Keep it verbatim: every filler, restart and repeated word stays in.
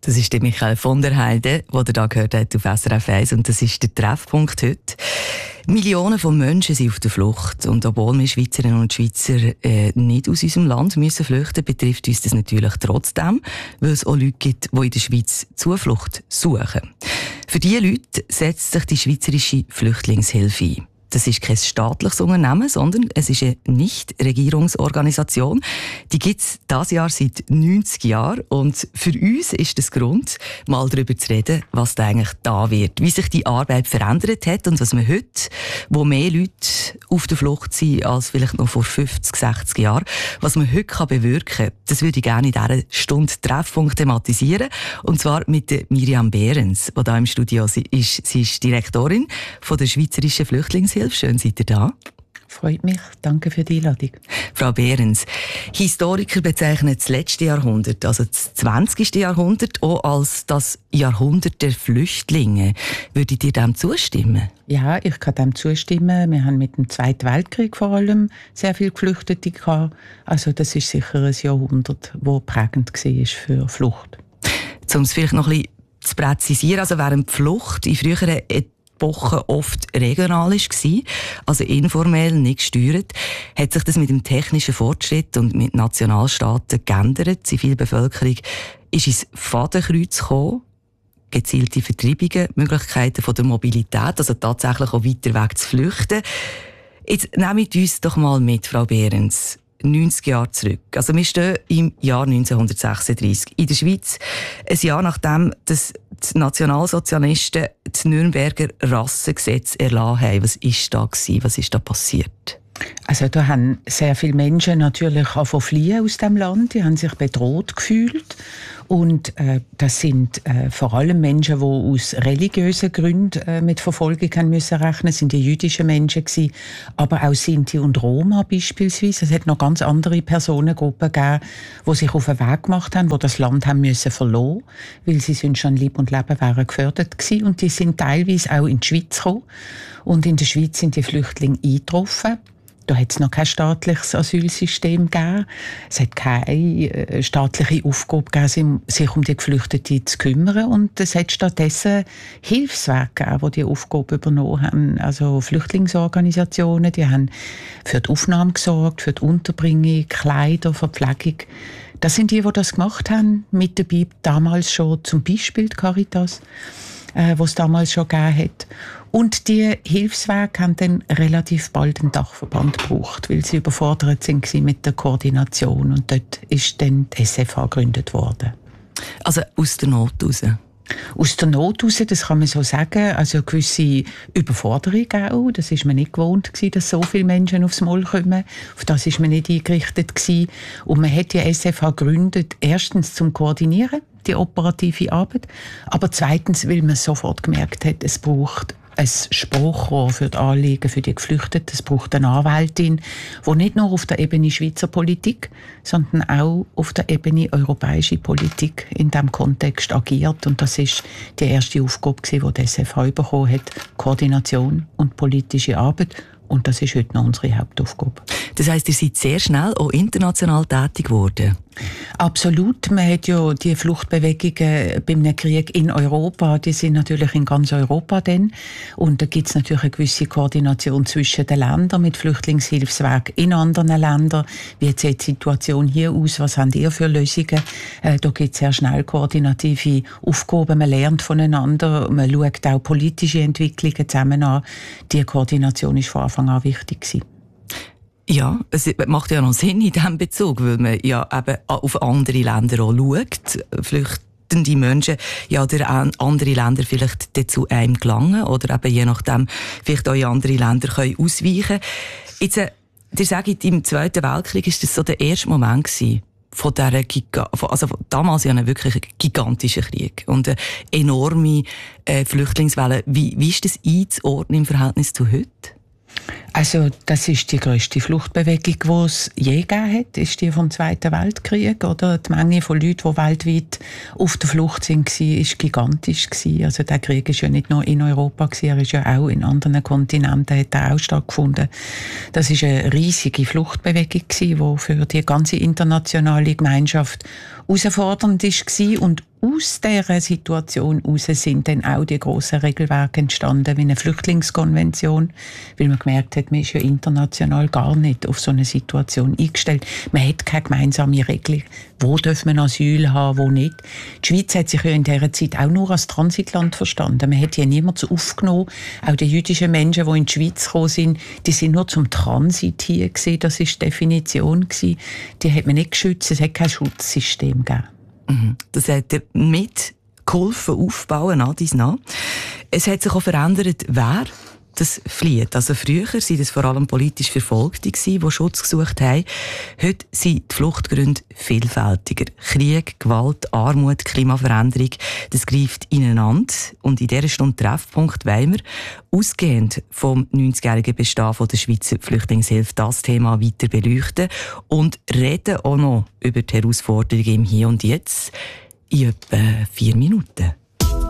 Das ist der Michael von der Heide, den ihr da gehört habt auf S R F eins. Und das ist der Treffpunkt heute. Millionen von Menschen sind auf der Flucht. Und obwohl wir Schweizerinnen und Schweizer äh, nicht aus unserem Land müssen flüchten, betrifft uns das natürlich trotzdem, weil es auch Leute gibt, die in der Schweiz Zuflucht suchen. Für diese Leute setzt sich die Schweizerische Flüchtlingshilfe ein. Das ist kein staatliches Unternehmen, sondern es ist eine Nichtregierungsorganisation. Die gibt es dieses Jahr seit neunzig Jahren. Und für uns ist das Grund, mal darüber zu reden, was da eigentlich da wird. Wie sich die Arbeit verändert hat und was man heute, wo mehr Leute auf der Flucht sind als vielleicht noch vor fünfzig, sechzig Jahren, was man heute kann bewirken kann. Das würde ich gerne in dieser Stunde Treffpunkt thematisieren. Und zwar mit der Miriam Behrens, die hier im Studio ist. Sie ist Direktorin von der Schweizerischen Flüchtlingshilfe. Schön, seid ihr da. Freut mich. Danke für die Einladung. Frau Behrens, Historiker bezeichnen das letzte Jahrhundert, also das zwanzigste Jahrhundert, auch als das Jahrhundert der Flüchtlinge. Würdet ihr dem zustimmen? Ja, ich kann dem zustimmen. Wir haben mit dem Zweiten Weltkrieg vor allem sehr viele Geflüchtete gehabt. Also das ist sicher ein Jahrhundert, das prägend war für Flucht. Um es vielleicht noch ein bisschen zu präzisieren, also während die Flucht in früheren Wochen oft regional war, also informell, nicht gesteuert, hat sich das mit dem technischen Fortschritt und mit Nationalstaaten geändert. Die Zivilbevölkerung ist ins Fadenkreuz gekommen, gezielte Vertreibungen, Möglichkeiten von der Mobilität, also tatsächlich auch weiter weg zu flüchten. Jetzt nehmt uns doch mal mit, Frau Behrens, neunzig Jahre zurück. Also wir stehen im Jahr neunzehnhundertsechsunddreissig in der Schweiz, ein Jahr nachdem das die Nationalsozialisten das Nürnberger Rassengesetz erlassen haben. Was ist da gewesen? Was ist da passiert? Also da haben sehr viele Menschen natürlich auch fliehen aus dem Land. Die haben sich bedroht gefühlt. Und äh, das sind äh, vor allem Menschen, die aus religiösen Gründen äh, mit Verfolgung haben müssen rechnen. Das sind die jüdischen Menschen gewesen, aber auch Sinti und Roma beispielsweise. Es hat noch ganz andere Personengruppen gegeben, die sich auf den Weg gemacht haben, die das Land haben müssen verlassen, weil sie sonst schon Leib und Leben wären gefördert gewesen. Und die sind teilweise auch in die Schweiz gekommen. Und in der Schweiz sind die Flüchtlinge eingetroffen. Da hat es noch kein staatliches Asylsystem gegeben. Es hat keine staatliche Aufgabe gegeben, sich um die Geflüchteten zu kümmern. Und es hat stattdessen Hilfswerke gegeben, die diese Aufgabe übernommen haben. Also Flüchtlingsorganisationen, die haben für die Aufnahme gesorgt, für die Unterbringung, Kleider, Verpflegung. Das sind die, die das gemacht haben. Mit dabei damals schon zum Beispiel die Caritas, äh, was es damals schon gegeben hat. Und die Hilfswerke haben dann relativ bald einen Dachverband gebraucht, weil sie überfordert sind mit der Koordination. Und dort ist dann die S F H gegründet worden. Also aus der Not heraus? Aus der Not heraus, das kann man so sagen. Also eine gewisse Überforderung auch. Das ist man nicht gewohnt gewesen, dass so viele Menschen aufs Maul kommen. Auf das ist man nicht eingerichtet gewesen. Und man hat die S F H gegründet, erstens zum Koordinieren, die operative Arbeit. Aber zweitens, weil man sofort gemerkt hat, es braucht ein Sprachrohr für die Anliegen für die Geflüchteten. Es braucht eine Anwältin, die nicht nur auf der Ebene Schweizer Politik, sondern auch auf der Ebene europäischer Politik in diesem Kontext agiert. Und das ist die erste Aufgabe, die die S F H bekommen hat: Koordination und politische Arbeit. Und das ist heute noch unsere Hauptaufgabe. Das heisst, ihr seid sehr schnell auch international tätig geworden? Absolut. Man hat ja die Fluchtbewegungen bei einem Krieg in Europa, die sind natürlich in ganz Europa dann. Und da gibt es natürlich eine gewisse Koordination zwischen den Ländern mit Flüchtlingshilfswerken in anderen Ländern. Wie sieht die Situation hier aus? Was habt ihr für Lösungen? Äh, da gibt es sehr schnell koordinative Aufgaben. Man lernt voneinander. Man schaut auch politische Entwicklungen zusammen an. Die Koordination ist von Anfang an wichtig gewesen. Ja, es macht ja noch Sinn in diesem Bezug, weil man ja eben auf andere Länder auch schaut. Flüchtende Menschen, ja, oder andere Länder vielleicht dazu einem gelangen oder eben je nachdem vielleicht auch in andere Länder können ausweichen. Jetzt, äh, ihr sagt, im Zweiten Weltkrieg ist das so der erste Moment gewesen, von dieser Giga- also damals ja ein wirklich gigantischer Krieg und eine enorme äh, Flüchtlingswelle. Wie, wie ist das einzuordnen im Verhältnis zu heute? Also das ist die grösste Fluchtbewegung, die es je gegeben hat, ist die vom Zweiten Weltkrieg. Oder? Die Menge von Leuten, die weltweit auf der Flucht sind, war gigantisch. Also der Krieg war ja nicht nur in Europa, er ist ja auch in anderen Kontinenten hat er auch stattgefunden. Das war eine riesige Fluchtbewegung, die für die ganze internationale Gemeinschaft herausfordernd war. Und aus dieser Situation heraus sind dann auch die grossen Regelwerke entstanden, wie eine Flüchtlingskonvention, weil man gemerkt hat, man ist ja international gar nicht auf so eine Situation eingestellt. Man hat keine gemeinsame Regelung. Wo darf man Asyl haben, wo nicht. Die Schweiz hat sich ja in dieser Zeit auch nur als Transitland verstanden. Man hat ja niemanden aufgenommen. Auch die jüdischen Menschen, die in die Schweiz gekommen sind, die sind nur zum Transit hier gewesen. Das war die Definition gewesen. Die hat man nicht geschützt. Es hat kein Schutzsystem gegeben. Das hat mit geholfen aufbauen, nach dies nach. Es hat sich auch verändert, wer das flieht. Also früher waren es vor allem politisch Verfolgte, die Schutz gesucht haben. Heute sind die Fluchtgründe vielfältiger. Krieg, Gewalt, Armut, Klimaveränderung, das greift ineinander. Und in dieser Stunde Treffpunkt wollen wir, ausgehend vom neunzigjährigen Bestehen der Schweizer Flüchtlingshilfe, das Thema weiter beleuchten und reden auch noch über die Herausforderungen im Hier und Jetzt in etwa vier Minuten.